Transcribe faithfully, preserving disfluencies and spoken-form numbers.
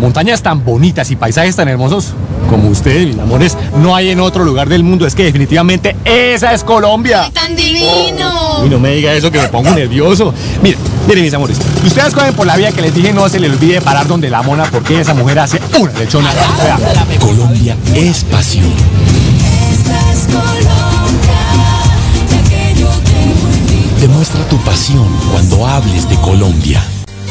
montañas tan bonitas y paisajes tan hermosos como ustedes, mis amores, no hay en otro lugar del mundo. Es que definitivamente esa es Colombia. ¡Ay, tan divino! Uy, no me diga eso que me pongo nervioso. Miren, miren, mis amores, ustedes cogen por la vía que les dije, no se les olvide parar donde la mona, porque esa mujer hace una lechona. Colombia es pasión.